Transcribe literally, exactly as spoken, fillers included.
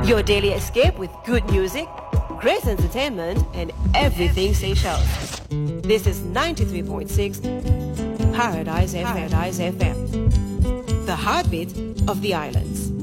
Your daily escape with good music, great entertainment, and everything Seychelles. This is ninety-three point six Paradise F M. Paradise F M. The heartbeat of the islands.